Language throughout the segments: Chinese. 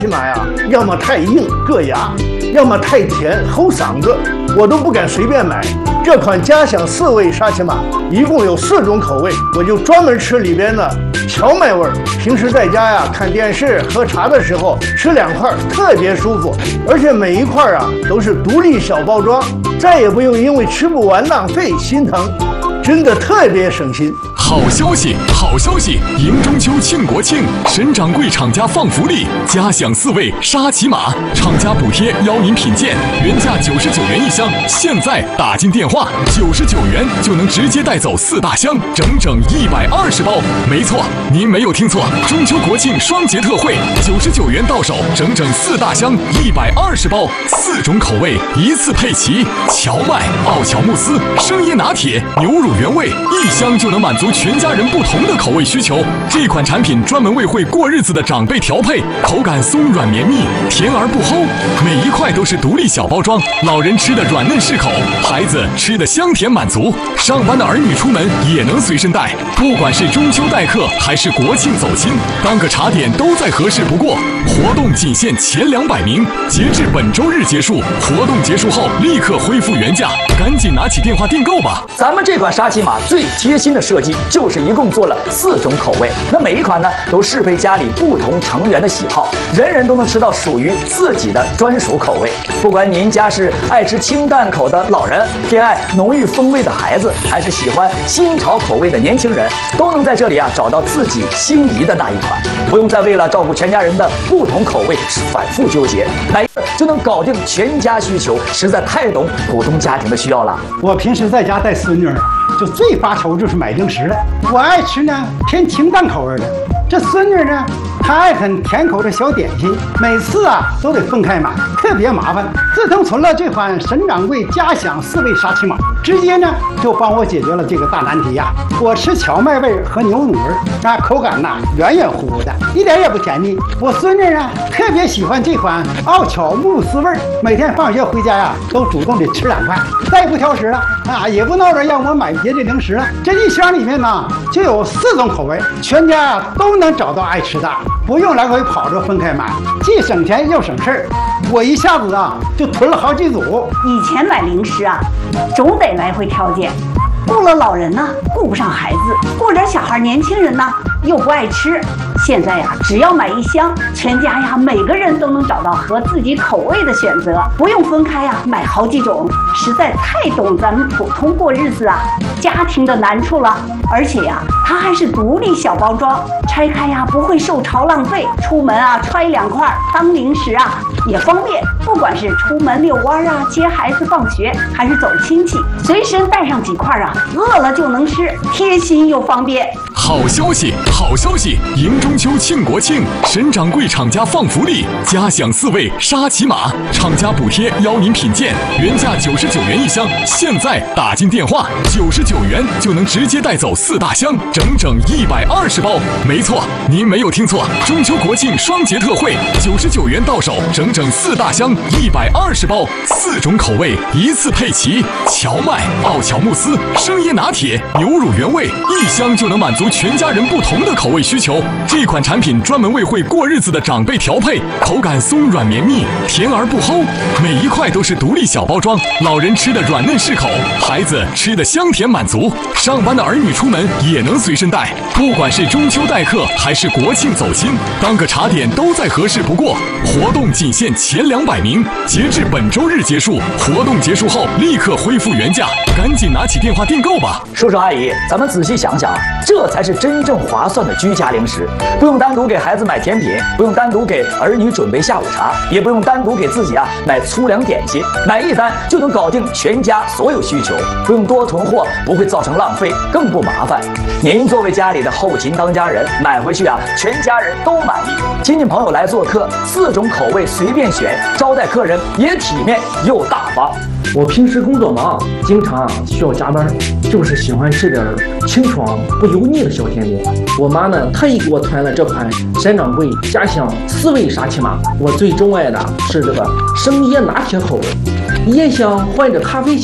起码呀，要么太硬硌牙，要么太甜齁嗓子，我都不敢随便买。这款家享4味沙琪玛一共有4种口味，我就专门吃里边的荞麦味儿。平时在家呀看电视喝茶的时候吃2块特别舒服，而且每一块啊都是独立小包装，再也不用因为吃不完浪费心疼，真的特别省心。 好消息，好消息！迎中秋庆国庆，沈掌柜厂家放福利，家享4味沙琪玛，厂家补贴邀您品鉴，原价99元一箱，现在打进电话，99元就能直接带走4大箱，整整120包。没错，您没有听错，中秋国庆双节特惠，99元到手，整整4大箱，120包，4种口味一次配齐，荞麦、奥乔慕斯、生椰拿铁、牛乳原味，一箱就能满足全家人不同的口味需求。这款产品专门为会过日子的长辈调配，口感松软绵密，甜而不齁，每一块都是独立小包装，老人吃的软嫩适口，孩子吃的香甜满足，上班的儿女出门也能随身带。不管是中秋待客还是国庆走亲，当个茶点都再合适不过。活动仅限前200名，截至本周日结束，活动结束后立刻恢复原价，赶紧拿起电话订购吧。 咱们这款沙琪玛最贴心的设计就是一共做了4种口味，那每一款呢都适配家里不同成员的喜好，人人都能吃到属于自己的专属口味。不管您家是爱吃清淡口的老人，偏爱浓郁风味的孩子，还是喜欢新潮口味的年轻人，都能在这里找到自己心仪的那一款，不用再为了照顾全家人的不同口味反复纠结，买一次就能搞定全家需求，实在太懂普通家庭的需要了。 我平时在家带孙女儿，就最发愁就是买零食了。我爱吃呢偏清淡口味的，这孙女呢她爱很甜口的小点心，每次都得分开买，特别麻烦。自从存了这款沈掌柜家享4味沙琪玛，直接呢就帮我解决了这个大难题呀。我吃荞麦味和牛乳味，口感软软乎乎的，一点也不甜腻。我孙女呢特别喜欢这款奥巧慕斯味，每天放学回家都主动的吃2块，再也不挑食了也不闹着让我买别的零食了。这一箱里面呢就有4种口味，全家都能找到爱吃的，不用来回跑着分开买，既省钱又省事儿。我一下子就囤了好几组。 以前买零食总得来回挑拣，顾了老人顾不上孩子，顾着小孩年轻人又不爱吃。现在只要买一箱，全家每个人都能找到合自己口味的选择，不用分开买好几种，实在太懂咱们普通过日子家庭的难处了。而且它还是独立小包装，拆开不会受潮浪费，出门揣2块当零食也方便。不管是出门遛弯接孩子放学，还是走亲戚，随身带上几块饿了就能吃，贴心又方便。 好消息，好消息！迎中秋庆国庆，沈掌柜厂家放福利，家享4味沙琪玛，厂家补贴邀您品鉴，原价99元一箱，现在打进电话，99元就能直接带走4大箱，整整120包。没错，您没有听错，中秋国庆双节特惠，99元到手，整整4大箱，120包，4种口味一次配齐，荞麦、奥乔慕斯、生椰拿铁、牛乳原味，一箱就能满足全家人不同的口味需求。这款产品专门为会过日子的长辈调配，口感松软绵密，甜而不齁，每一块都是独立小包装，老人吃的软嫩适口，孩子吃的香甜满足，上班的儿女出门也能随身带。不管是中秋待客还是国庆走亲，当个茶点都再合适不过。活动仅限前200名，截至本周日结束，活动结束后立刻恢复原价，赶紧拿起电话订购吧。 叔叔阿姨，咱们仔细想想，这才是真正划算的居家零食，不用单独给孩子买甜品，不用单独给儿女准备下午茶，也不用单独给自己买粗粮点心，买一单就能搞定全家所有需求，不用多囤货，不会造成浪费，更不麻烦。您作为家里的后勤当家人，买回去全家人都满意。亲戚朋友来做客，4种口味随便选，招待客人也体面又大方。 我平时工作忙，经常需要加班，就是喜欢吃点清爽不油腻的小甜点。我妈呢，特意给我团了这款沈掌柜家乡4味沙琪玛。我最钟爱的是这个生椰拿铁口味，椰香换着咖啡香，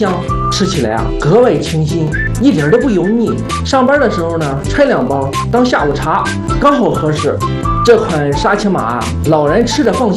吃起来啊格外清新，一点都不油腻。上班的时候呢，揣2包当下午茶，刚好合适。这款沙琪玛老人吃着放心。